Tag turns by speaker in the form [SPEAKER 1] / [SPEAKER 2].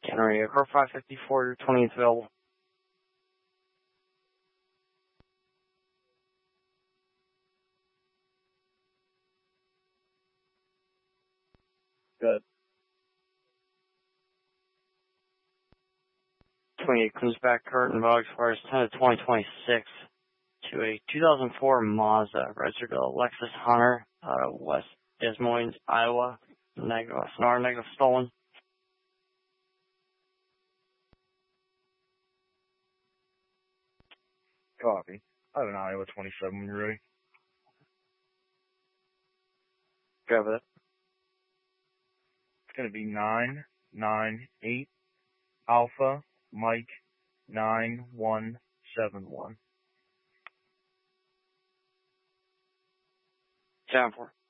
[SPEAKER 1] Generate car 554, your 20th available.
[SPEAKER 2] Good.
[SPEAKER 1] 28 comes back, curtain box, expires 10/20/26 to a 2004 Mazda, registered to Lexus Hunter out of West Des Moines, Iowa. Negative, SNR, negative stolen.
[SPEAKER 2] Copy. I have an Iowa 27 when you're ready.
[SPEAKER 1] Go with it.
[SPEAKER 2] It's going to be 998 Alpha Mike 9171.
[SPEAKER 1] 7-4.